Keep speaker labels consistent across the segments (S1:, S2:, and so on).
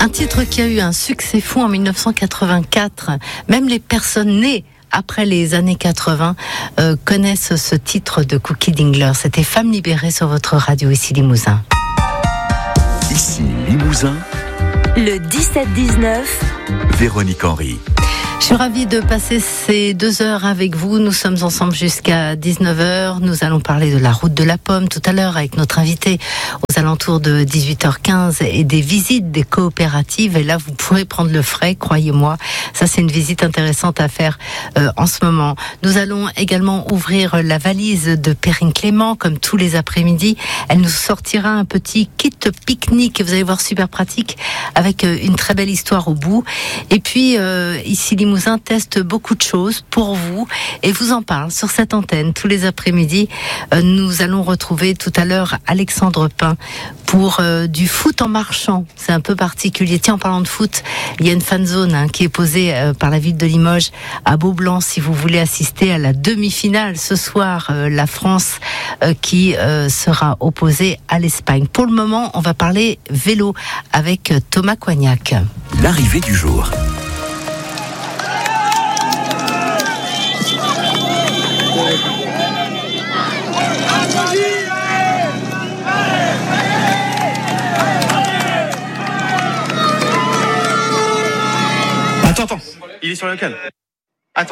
S1: Un titre qui a eu un succès fou en 1984. Même les personnes nées après les années 80 connaissent ce titre de Cookie Dingler. C'était Femme libérée sur votre radio, ici Limousin.
S2: Ici Limousin.
S3: Le 17-19.
S2: Véronique Henry.
S1: Je suis ravie de passer ces 2 heures avec vous. Nous sommes ensemble jusqu'à 19h. Nous allons parler de la route de la pomme tout à l'heure avec notre invité aux alentours de 18h15 et des visites des coopératives. Et là, vous pourrez prendre le frais, croyez-moi. Ça, c'est une visite intéressante à faire en ce moment. Nous allons également ouvrir la valise de Perrine Clément, comme tous les après-midi. Elle nous sortira un petit kit pique-nique, vous allez voir, super pratique, avec une très belle histoire au bout. Et puis, ici, Limousin teste beaucoup de choses pour vous et vous en parle sur cette antenne tous les après-midi. Nous allons retrouver tout à l'heure Alexandre Pin pour du foot en marchant. C'est un peu particulier. Tiens, en parlant de foot, il y a une fan zone qui est posée par la ville de Limoges à Beaublanc si vous voulez assister à la demi-finale ce soir. La France qui sera opposée à l'Espagne. Pour le moment, on va parler vélo avec Thomas Coignac.
S2: L'arrivée du jour.
S4: Attends, il est sur la cale. Attends.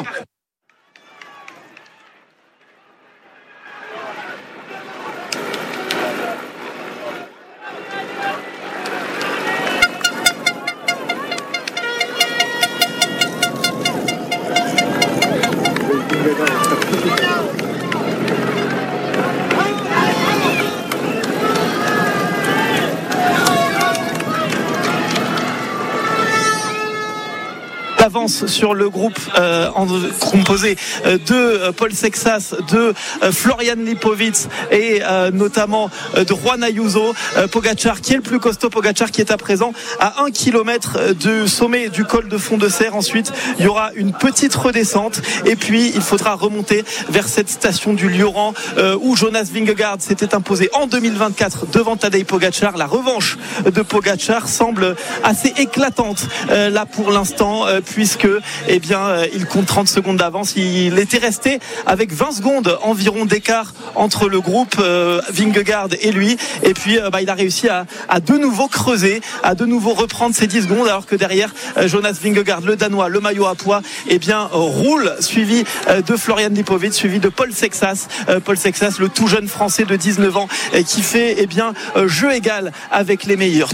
S4: Avance sur le groupe composé de Paul Sexas, de Florian Lipovic et notamment de Juan Ayuso. Pogačar qui est le plus costaud, Pogačar qui est à présent à 1 km du sommet du col de Fond de Serre. Ensuite il y aura une petite redescente et puis il faudra remonter vers cette station du Lioran où Jonas Vingegaard s'était imposé en 2024 devant Tadej Pogačar. La revanche de Pogačar semble assez éclatante là pour l'instant, puisque il compte 30 secondes d'avance. Il était resté avec 20 secondes environ d'écart entre le groupe Vingegaard et lui, et puis il a réussi à de nouveau creuser, à de nouveau reprendre ses 10 secondes, alors que derrière Jonas Vingegaard, le Danois, le maillot à pois, roule, suivi de Florian Lipovic, suivi de Paul Sexas. Paul Sexas, le tout jeune français de 19 ans, qui fait jeu égal avec les meilleurs.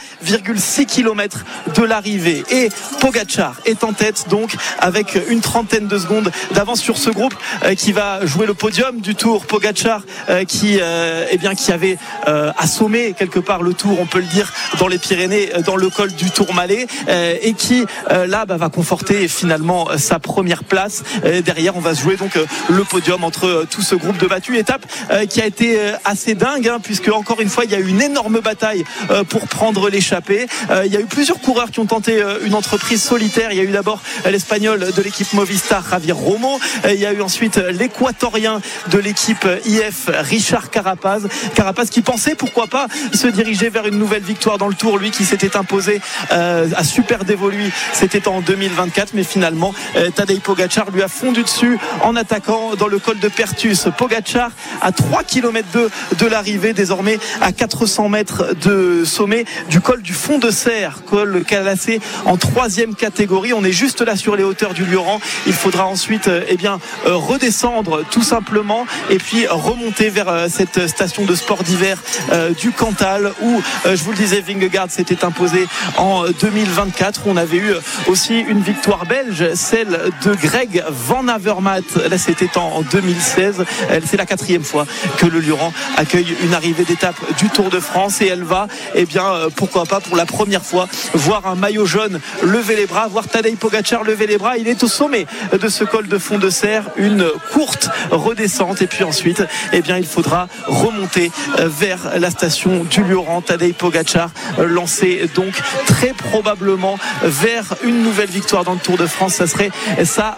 S4: 3,6 km de l'arrivée, et Pogačar est en tête donc avec une trentaine de secondes d'avance sur ce groupe qui va jouer le podium du Tour. Pogačar qui avait assommé quelque part le Tour, on peut le dire, dans les Pyrénées, dans le col du Tourmalet, et qui va conforter finalement sa première place. Derrière, on va se jouer donc le podium entre tout ce groupe de battus. Étape qui a été assez dingue, puisque encore une fois il y a eu une énorme bataille pour prendre l'échappée. Il y a eu plusieurs coureurs qui ont tenté une entreprise solitaire. Il y a eu d'abord l'Espagnol de l'équipe Movistar, Javier Romo. Il y a eu ensuite l'Équatorien de l'équipe IF, Richard Carapaz qui pensait pourquoi pas se diriger vers une nouvelle victoire dans le Tour, lui qui s'était imposé à Super Dévoluy, c'était en 2024, mais finalement Tadej Pogačar lui a fondu dessus en attaquant dans le col de Pertus. Pogačar à 3 km de l'arrivée, désormais à 400 mètres de sommet du col du Fond de Serre, col classé en 3e catégorie. On est juste là sur les hauteurs du Lioran. Il faudra ensuite redescendre tout simplement et puis remonter vers cette station de sport d'hiver du Cantal, où je vous le disais, Vingegaard s'était imposé en 2024. On avait eu aussi une victoire belge, celle de Greg Van Avermaet. Là, c'était en 2016. C'est la 4e fois que le Lioran accueille une arrivée d'étape du Tour de France, et elle va, pourquoi pas pour la première fois, voir un maillot jaune lever les bras, voir Tadej Pogačar lever les bras. Il est au sommet de ce col de fond de serre. Une courte redescente et puis ensuite il faudra remonter vers la station du Lioran. Tadej Pogačar lancé donc très probablement vers une nouvelle victoire dans le Tour de France. Ça serait sa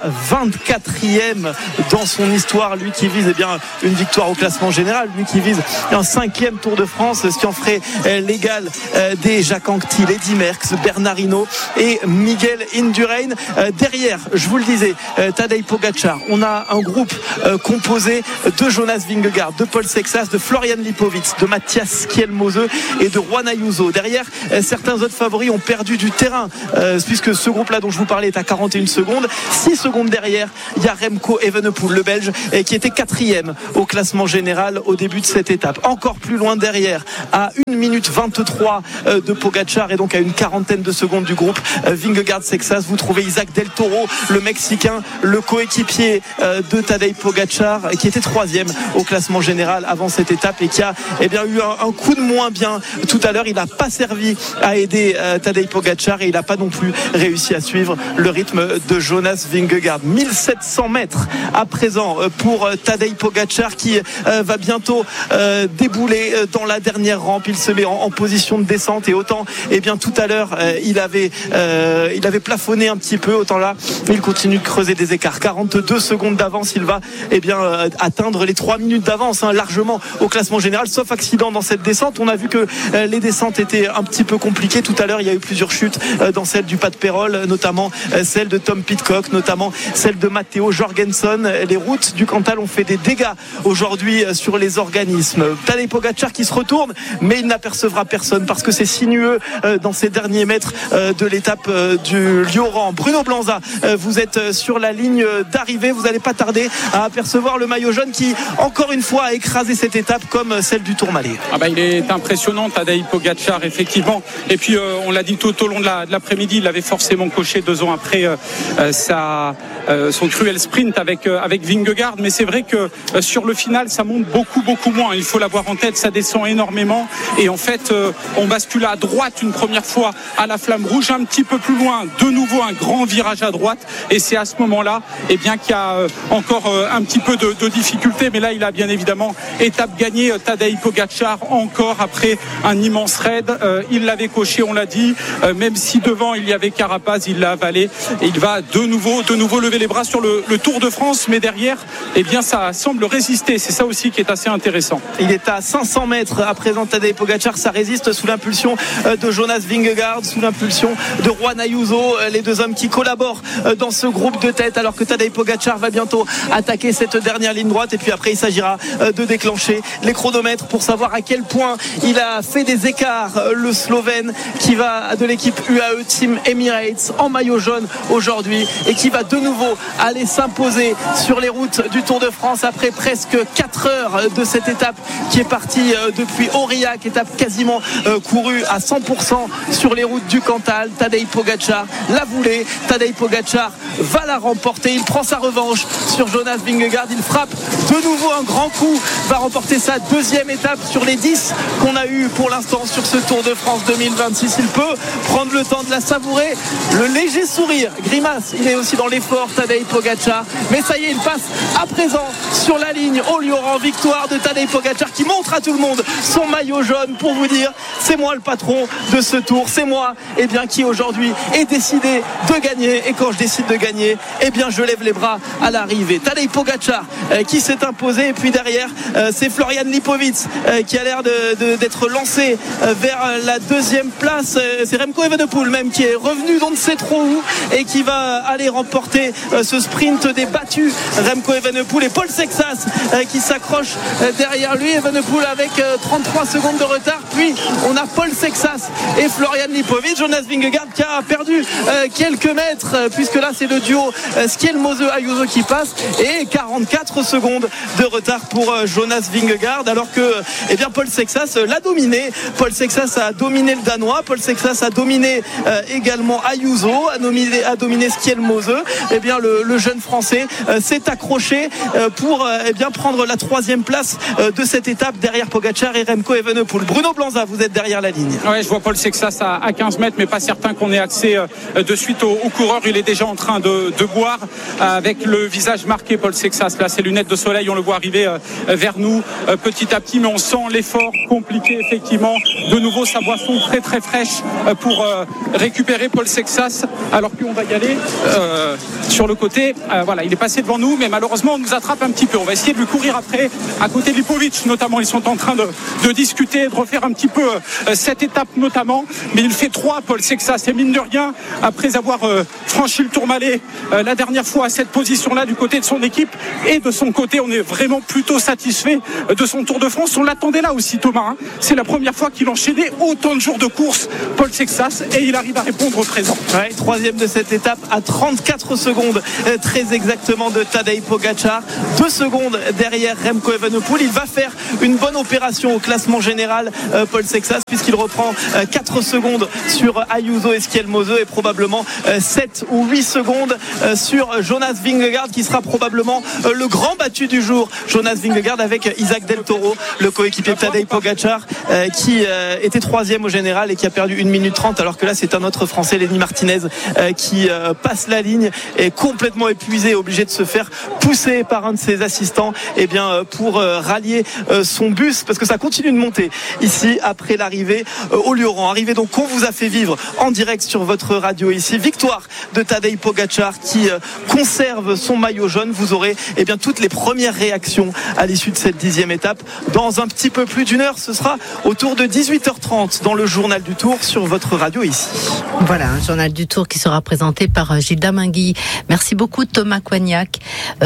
S4: 24e dans son histoire, lui qui vise une victoire au classement général, lui qui vise un 5e Tour de France, ce qui en ferait l'égal des Jacques Anquetil, Eddy Merckx, Bernard Hinault et Miguel Indurain. Derrière, je vous le disais, Tadej Pogačar, on a un groupe composé de Jonas Vingegaard, de Paul Sexas, de Florian Lipowitz, de Matthias Kielmose et de Juan Ayuso. Derrière, certains autres favoris ont perdu du terrain puisque ce groupe-là dont je vous parlais est à 41 secondes. 6 secondes derrière, il y a Remco Evenepoel, le Belge, qui était 4e au classement général au début de cette étape. Encore plus loin derrière, à 1 minute 23 de Pogačar et donc à une quarantaine de secondes du groupe Vingegaard-Sexas, vous trouvez Isaac Del Toro, le Mexicain, le coéquipier de Tadej Pogačar, qui était 3e au classement général avant cette étape et qui a eu un coup de moins bien tout à l'heure. Il n'a pas servi à aider Tadej Pogačar et il n'a pas non plus réussi à suivre le rythme de Jonas Vingegaard. 1700 mètres à présent pour Tadej Pogačar qui va bientôt débouler dans la dernière rampe. Il se met en position de descente et autant tout à l'heure il avait plafonné un petit peu, autant là il continue de creuser des écarts. 42 secondes d'avance, il va atteindre les 3 minutes d'avance largement au classement général, sauf accident dans cette descente. On a vu que les descentes étaient un petit peu compliquées tout à l'heure. Il y a eu plusieurs chutes dans celle du Pas de Pérol, notamment celle de Tom Pidcock, notamment celle de Matteo Jorgensen. Les routes du Cantal ont fait des dégâts aujourd'hui sur les organismes. Tadej Pogačar qui se retourne, mais il n'apercevra personne parce que c'est sinueux dans ces derniers mètres de l'étape du Lioran. Bruno Blanza, vous êtes sur la ligne d'arrivée, vous n'allez pas tarder à apercevoir le maillot jaune qui encore une fois a écrasé cette étape comme celle du Tourmalet.
S5: Il est impressionnant Tadej Pogačar effectivement, et puis on l'a dit tout au long de l'après-midi, il avait forcément coché 2 ans après son cruel sprint avec Vingegaard, mais c'est vrai que sur le final ça monte beaucoup moins, il faut l'avoir en tête, ça descend énormément et en fait on bascule à droite une première fois à la flamme rouge, un petit peu plus loin de nouveau un grand virage à droite et c'est à ce moment-là qu'il y a encore un petit peu de difficulté, mais là il a bien évidemment étape gagnée. Tadej Pogačar encore après un immense raid, il l'avait coché, on l'a dit, même si devant il y avait Carapaz, il l'a avalé et il va de nouveau lever les bras sur le Tour de France, mais derrière ça semble résister, c'est ça aussi qui est assez intéressant.
S4: Il est à 500 mètres à présent Tadej Pogačar, ça résiste sous l'impulsion de Jonas Vingegaard, sous l'impulsion de Juan Ayuso, les deux hommes qui collaborent dans ce groupe de tête, alors que Tadej Pogačar va bientôt attaquer cette dernière ligne droite et puis après il s'agira de déclencher les chronomètres pour savoir à quel point il a fait des écarts, le Slovène qui va de l'équipe UAE Team Emirates en maillot jaune aujourd'hui et qui va de nouveau aller s'imposer sur les routes du Tour de France après presque 4 heures de cette étape qui est partie depuis Aurillac, étape quasiment courue à 100% sur les routes du Cantal. Tadej Pogačar l'a voulu, Tadej Pogačar va la remporter, il prend sa revanche sur Jonas Vingegaard, il frappe de nouveau un grand coup, va remporter sa 2e étape sur les 10 qu'on a eu pour l'instant sur ce Tour de France 2026. Il peut prendre le temps de la savourer, le léger sourire, grimace, il est aussi dans l'effort Tadej Pogačar, mais ça y est, il passe à présent sur la ligne au Lioran. Victoire de Tadej Pogačar qui montre à tout le monde son maillot jaune pour vous dire c'est moi le patron de ce Tour, c'est moi qui aujourd'hui est décidé de gagner, et quand je décide de gagner je lève les bras à l'arrivée. Tadej Pogačar qui s'est imposé, et puis derrière c'est Florian Lipowitz qui a l'air d'être lancé vers la 2e place. C'est Remco Evenepoel même qui est revenu d'on ne sait trop où et qui va aller remporter ce sprint des battus. Remco Evenepoel et Paul Sexas qui s'accroche derrière lui. Evenepoel avec 33 secondes de retard, puis on a Paul Sexas et Florian Lipowitz. Jonas Vingegaard qui a perdu quelques mètres puisque là c'est le duo Kielmose-Ayuso qui passe, et 44 secondes de retard pour Jonas Vingegaard, alors que Paul Sexas l'a dominé. Paul Sexas a dominé le Danois, Paul Sexas a dominé également Ayuso, a dominé Kielmose. Le jeune Français s'est accroché pour prendre la 3e place de cette étape derrière Pogačar et Remco Evenepoel. Bruno Blanza, vous êtes derrière la ligne.
S5: Ouais, je vois Paul Sexas à 15 mètres, mais pas certain qu'on ait accès de suite au coureur. Il est déjà en train de boire avec le visage marqué, Paul Sexas. Là, ses lunettes de soleil, on le voit arriver vers nous petit à petit, mais on sent l'effort compliqué effectivement. De nouveau sa boisson très très fraîche pour récupérer Paul Sexas, alors qu'on va y aller sur le côté. Voilà, il est passé devant nous, mais malheureusement on nous attrape un petit peu. On va essayer de lui courir après, à côté de Lipovic notamment. Ils sont en train de discuter, de refaire un petit peu cette étape notamment, mais il fait 3 Paul Sexas, et mine de rien, après avoir franchi le Tourmalet la dernière fois à cette position-là du côté de son équipe et de son côté, on est vraiment plutôt satisfait de son Tour de France. On l'attendait là aussi, Thomas, hein. C'est la première fois qu'il enchaînait autant de jours de course, Paul Sexas, et il arrive à répondre au présent.
S4: Ouais, 3e de cette étape à 34 secondes très exactement de Tadej Pogačar, 2 secondes derrière Remco Evenepoel. Il va faire une bonne opération au classement général, Paul Sexas, puisqu'il reprend 4 secondes sur Ayuso et Schielmoser et probablement 7 ou 8 secondes sur Jonas Vingegaard, qui sera probablement le grand battu du jour. Jonas Vingegaard avec Isaac Del Toro, le coéquipier de Tadej Pogačar, qui était 3e au général et qui a perdu 1 minute 30, alors que là c'est un autre Français, Lenny Martinez, qui passe la ligne, est complètement épuisé, obligé de se faire pousser par un de ses assistants pour rallier son bus, parce que ça continue de monter ici après l'arrivée au Lioran. Arrivée donc qu'on vous a fait vivre en direct sur votre radio ici. Victoire de Tadej Pogačar qui conserve son maillot jaune. Vous aurez toutes les premières réactions à l'issue de cette 10e étape dans un petit peu plus d'une heure. Ce sera autour de 18h30 dans le journal du Tour sur votre radio ici.
S1: Voilà, un journal du Tour qui sera présenté par Gilda Mingui. Merci beaucoup Thomas Coignac.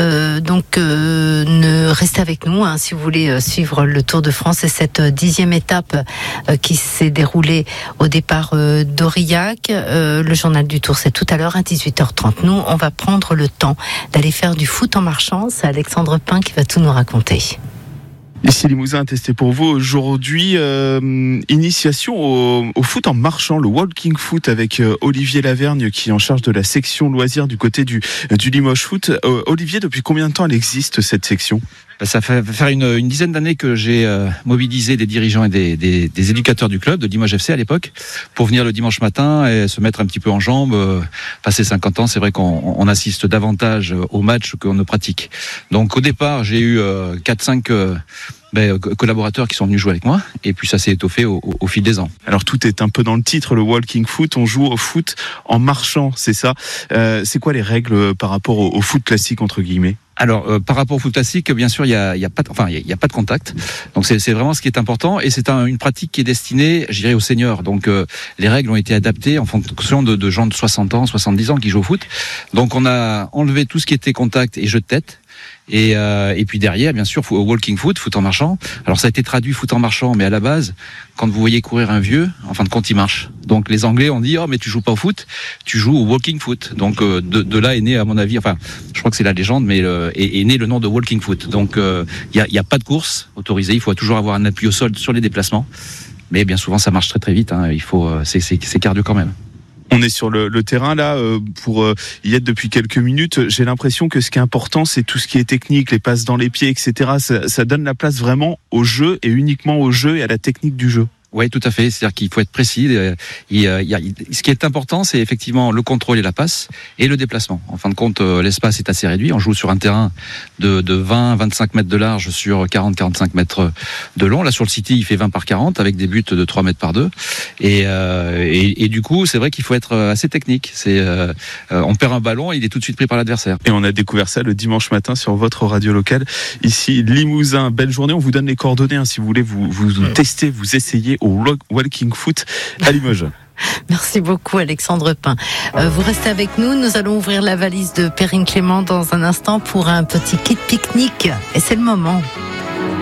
S1: Restez avec nous si vous voulez suivre le Tour de France et cette 10e étape qui s'est déroulée au départ d'Aurillac. Le journal du Tour, c'est tout à l'heure à 18h30. Nous, on va prendre le temps d'aller faire du foot en marchant. C'est Alexandre Pin qui va tout nous raconter.
S6: Ici Limousin a testé pour vous aujourd'hui initiation au foot en marchant, le walking foot avec Olivier Lavergne qui est en charge de la section loisirs du côté du Limoges Foot. Olivier, depuis combien de temps elle existe cette section ?
S7: Ça fait faire une dizaine d'années que j'ai mobilisé des dirigeants et des éducateurs du club de Limoges FC à l'époque pour venir le dimanche matin et se mettre un petit peu en jambes. Passé 50 ans, c'est vrai qu'on assiste davantage aux matchs qu'on ne pratique. Donc au départ, j'ai eu 4-5 collaborateurs qui sont venus jouer avec moi, et puis ça s'est étoffé au fil des ans.
S6: Alors tout est un peu dans le titre, le walking foot, on joue au foot en marchant, c'est ça. C'est quoi les règles par rapport au foot classique entre guillemets ?
S7: Alors, par rapport au foot classique, bien sûr, il y a pas de contact. Donc, c'est vraiment ce qui est important. Et c'est une pratique qui est destinée, je dirais, aux seniors. Donc, les règles ont été adaptées en fonction de gens de 60 ans, 70 ans qui jouent au foot. Donc, on a enlevé tout ce qui était contact et jeu de tête. Et puis derrière, bien sûr, walking foot, foot en marchant. Alors ça a été traduit foot en marchant, mais à la base, quand vous voyez courir un vieux, en fin de compte, il marche. Donc les Anglais ont dit, oh mais tu joues pas au foot, tu joues au walking foot. Donc de là est né, à mon avis, enfin, je crois que c'est la légende, mais est né le nom de walking foot. Donc il y a pas de course autorisée, il faut toujours avoir un appui au sol sur les déplacements. Mais bien souvent, ça marche très très vite. Il faut, c'est cardio quand même.
S6: On est sur le terrain là pour y être depuis quelques minutes. J'ai l'impression que ce qui est important, c'est tout ce qui est technique, les passes dans les pieds, etc. Ça donne la place vraiment au jeu et uniquement au jeu et à la technique du jeu.
S7: Oui, tout à fait. C'est-à-dire qu'il faut être précis. Ce qui est important, c'est effectivement le contrôle et la passe et le déplacement. En fin de compte, l'espace est assez réduit. On joue sur un terrain de 20-25 mètres de large sur 40-45 mètres de long. Là, sur le City, il fait 20 par 40 avec des buts de 3 mètres par 2. Et du coup, c'est vrai qu'il faut être assez technique. On perd un ballon, il est tout de suite pris par l'adversaire.
S6: Et on a découvert ça le dimanche matin sur votre radio locale. Ici, Limousin. Belle journée. On vous donne les coordonnées si vous voulez vous tester, vous essayer au walking foot à Limoges.
S1: Merci beaucoup Alexandre Pin. Vous restez avec nous, nous allons ouvrir la valise de Perrine Clément dans un instant pour un petit kit pique-nique. Et c'est le moment.